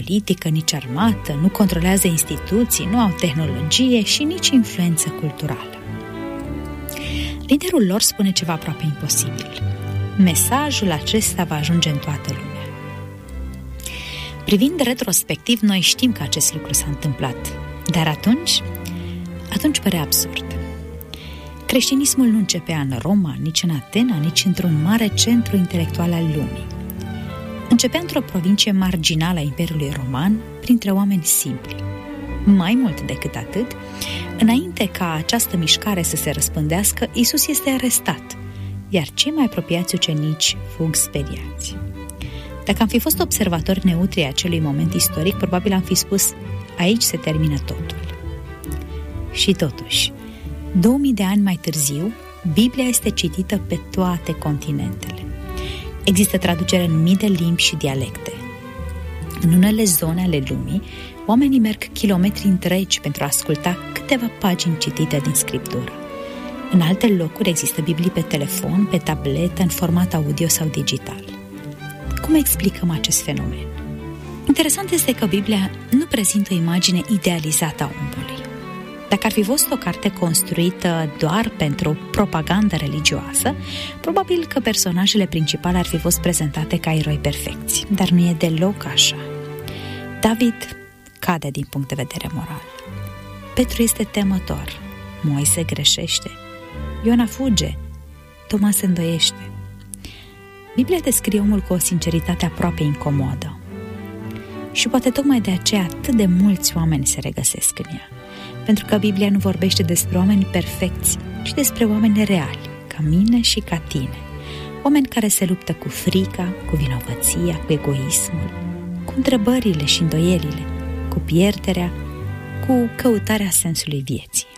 politică, nici armată, nu controlează instituții, nu au tehnologie și nici influență culturală. Liderul lor spune ceva aproape imposibil. Mesajul acesta va ajunge în toată lumea. Privind retrospectiv, noi știm că acest lucru s-a întâmplat, dar atunci părea absurd. Creștinismul nu începea în Roma, nici în Atena, nici într-un mare centru intelectual al lumii. Începea într-o provincie marginală a Imperiului Roman, printre oameni simpli. Mai mult decât atât, înainte ca această mișcare să se răspândească, Iisus este arestat, iar cei mai apropiați ucenici fug speriați. Dacă am fi fost observatori neutri ai acelui moment istoric, probabil am fi spus: aici se termină totul. Și totuși, 2000 de ani mai târziu, Biblia este citită pe toate continentele. Există traducere în mii de limbi și dialecte. În unele zone ale lumii, oamenii merg kilometri întregi pentru a asculta câteva pagini citite din Scriptură. În alte locuri există Biblii pe telefon, pe tabletă, în format audio sau digital. Cum explicăm acest fenomen? Interesant este că Biblia nu prezintă o imagine idealizată a omului. Dacă ar fi fost o carte construită doar pentru propagandă religioasă, probabil că personajele principale ar fi fost prezentate ca eroi perfecți, dar nu e deloc așa. David cade din punct de vedere moral. Petru este temător, Moise greșește, Iona fuge, Toma se îndoiește. Biblia descrie omul cu o sinceritate aproape incomodă. Și poate tocmai de aceea atât de mulți oameni se regăsesc în ea. Pentru că Biblia nu vorbește despre oameni perfecți, ci despre oameni reali, ca mine și ca tine. Oameni care se luptă cu frica, cu vinovăția, cu egoismul, cu întrebările și îndoielile, cu pierderea, cu căutarea sensului vieții.